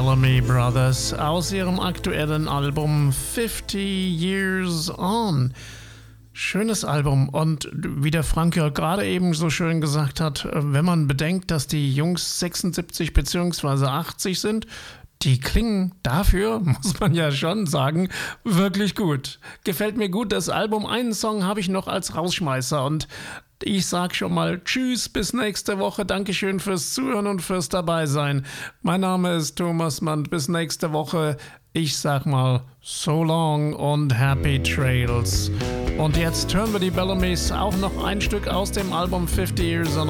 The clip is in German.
Bellamy Brothers aus ihrem aktuellen Album 50 Years On. Schönes Album und wie der Frank ja gerade eben so schön gesagt hat, wenn man bedenkt, dass die Jungs 76 bzw. 80 sind, die klingen dafür, muss man ja schon sagen, wirklich gut. Gefällt mir gut, das Album. Einen Song habe ich noch als Rausschmeißer und ich sag schon mal Tschüss, bis nächste Woche. Dankeschön fürs Zuhören und fürs Dabeisein. Mein Name ist Thomas Mann. Bis nächste Woche. Ich sag mal so long und happy trails. Und jetzt hören wir die Bellamys auch noch ein Stück aus dem Album 50 Years On.